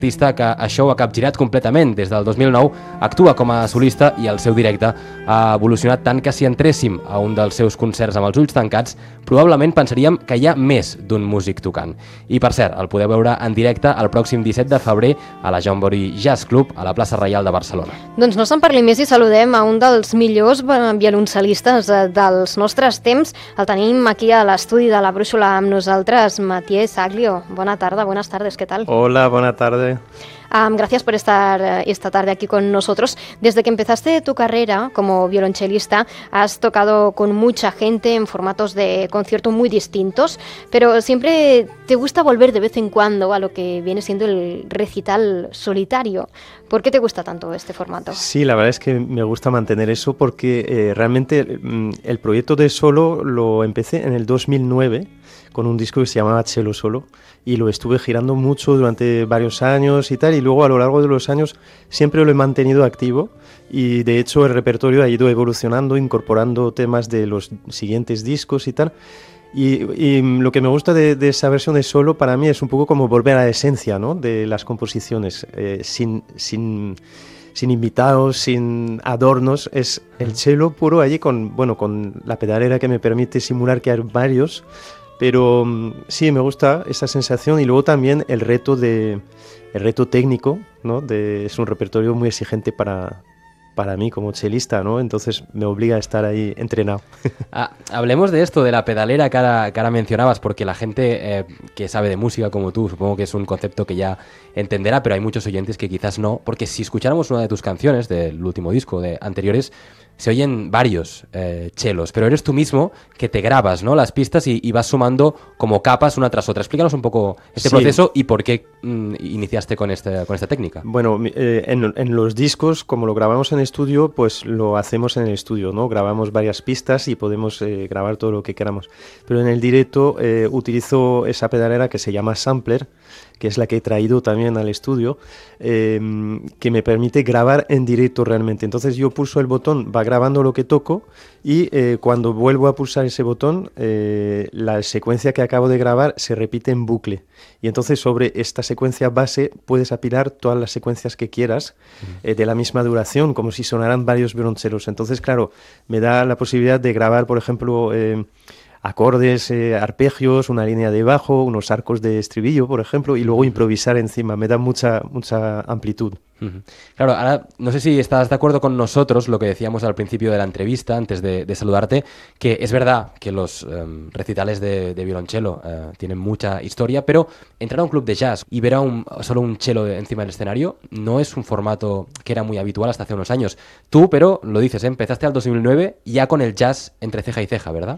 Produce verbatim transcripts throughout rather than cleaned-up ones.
artista que això ho ha capgirat completament. Des del dos mil nou actua com a solista i el seu directe ha evolucionat tant que si entréssim a un dels seus concerts amb els ulls tancats, probablement pensaríem que hi ha més d'un músic tocant. I per cert, el podeu veure en directe el pròxim disset de febrer a la Jamboree Jazz Club a la plaça Reial de Barcelona. Doncs no se'n parli més i saludem a un dels millors violoncelistes dels nostres temps. El tenim aquí a l'estudi de la Brúixola amb nosaltres, Mathieu Saglio. Bona tarda, buenas tardes, ¿qué tal? Hola, buena tarde. Um, gracias por estar uh, esta tarde aquí con nosotros. Desde que empezaste tu carrera como violonchelista, has tocado con mucha gente en formatos de concierto muy distintos, pero siempre te gusta volver de vez en cuando a lo que viene siendo el recital solitario. ¿Por qué te gusta tanto este formato? Sí, la verdad es que me gusta mantener eso porque eh, realmente mm, el proyecto de solo lo empecé en el dos mil nueve con un disco que se llamaba Cello Solo y lo estuve girando mucho durante varios años y tal, y luego a lo largo de los años siempre lo he mantenido activo y de hecho el repertorio ha ido evolucionando, incorporando temas de los siguientes discos y tal. Y, y lo que me gusta de, de esa versión de solo para mí es un poco como volver a la esencia, ¿no?, de las composiciones, eh, sin, sin, sin invitados, sin adornos, es el cello puro allí con, bueno, con la pedalera que me permite simular que hay varios. Pero sí, me gusta esa sensación y luego también el reto de el reto técnico, ¿no? De, es un repertorio muy exigente para, para mí como chelista, ¿no? Entonces me obliga a estar ahí entrenado. Ah, hablemos de esto, de la pedalera que ahora, que ahora mencionabas, porque la gente eh, que sabe de música como tú, supongo que es un concepto que ya entenderá, pero hay muchos oyentes que quizás no, porque si escucháramos una de tus canciones del último disco, de anteriores, se oyen varios eh, chelos, pero eres tú mismo que te grabas, ¿no?, las pistas y, y vas sumando como capas una tras otra. Explícanos un poco este sí. proceso y por qué mm, iniciaste con, este, con esta técnica. Bueno, eh, en, en los discos, como lo grabamos en estudio, pues lo hacemos en el estudio, ¿no? Grabamos varias pistas y podemos eh, grabar todo lo que queramos. Pero en el directo eh, utilizo esa pedalera que se llama Sampler, que es la que he traído también al estudio, eh, que me permite grabar en directo realmente. Entonces yo pulso el botón, va grabando lo que toco y eh, cuando vuelvo a pulsar ese botón, eh, la secuencia que acabo de grabar se repite en bucle. Y entonces sobre esta secuencia base puedes apilar todas las secuencias que quieras eh, de la misma duración, como si sonaran varios violonchelos. Entonces, claro, me da la posibilidad de grabar, por ejemplo, Eh, acordes, eh, arpegios, una línea de bajo, unos arcos de estribillo, por ejemplo, y luego improvisar encima. Me da mucha, mucha amplitud. Uh-huh. Claro, ahora no sé si estás de acuerdo con nosotros, lo que decíamos al principio de la entrevista, antes de, de saludarte, que es verdad que los um, recitales de, de violonchelo uh, tienen mucha historia, pero entrar a un club de jazz y ver a un, solo un cello encima del escenario no es un formato que era muy habitual hasta hace unos años. Tú, pero lo dices, ¿eh? Empezaste al dos mil nueve ya con el jazz entre ceja y ceja, ¿verdad?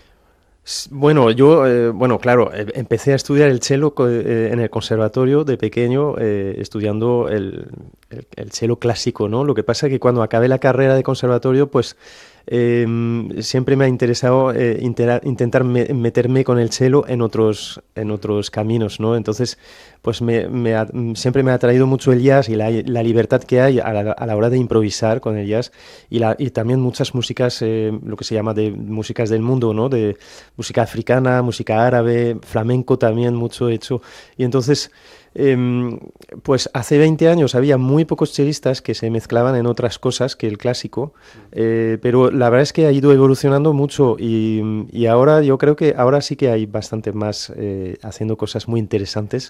Bueno, yo, eh, bueno, claro, empecé a estudiar el cello eh, en el conservatorio de pequeño, eh, estudiando el, el, el cello clásico, ¿no? Lo que pasa es que cuando acabé la carrera de conservatorio, pues eh, siempre me ha interesado eh, intera- intentar me- meterme con el cello en otros, en otros caminos, ¿no? Entonces, pues me, me ha, siempre me ha atraído mucho el jazz y la, la libertad que hay a la, a la hora de improvisar con el jazz y, la, y también muchas músicas, eh, lo que se llama de músicas del mundo, ¿no? De música africana, música árabe, flamenco también mucho hecho. Y entonces, eh, pues hace veinte años había muy pocos chelistas que se mezclaban en otras cosas que el clásico, eh, pero la verdad es que ha ido evolucionando mucho y, y ahora yo creo que ahora sí que hay bastante más eh, haciendo cosas muy interesantes.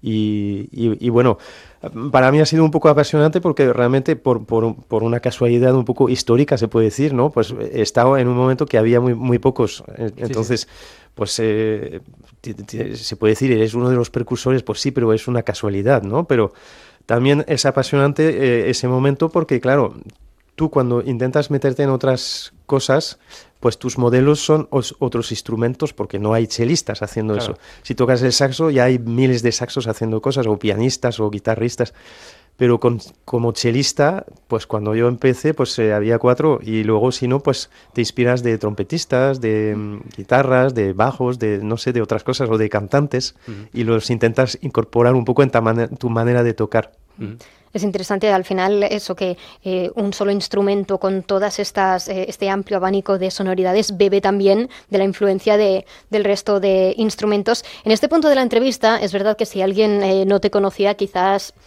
Y, y, y bueno, para mí ha sido un poco apasionante porque realmente por, por, por una casualidad un poco histórica se puede decir, ¿no? Pues he estado en un momento que había muy, muy pocos, entonces sí, sí. pues eh, t- t- se puede decir, eres uno de los precursores, pues sí, pero es una casualidad, ¿no? Pero también es apasionante eh, ese momento porque, claro, tú cuando intentas meterte en otras cosas, pues tus modelos son os, otros instrumentos porque no hay chelistas haciendo claro. eso. Si tocas el saxo ya hay miles de saxos haciendo cosas, o pianistas o guitarristas, pero con, como chelista, pues cuando yo empecé, pues eh, había cuatro y luego si no, pues te inspiras de trompetistas, de um, guitarras, de bajos, de no sé, de otras cosas o de cantantes uh-huh. y los intentas incorporar un poco en ta man- tu manera de tocar. Mm. Es interesante al final eso, que eh, un solo instrumento con todas estas eh, este amplio abanico de sonoridades bebe también de la influencia de, del resto de instrumentos. En este punto de la entrevista es verdad que si alguien eh, no te conocía quizás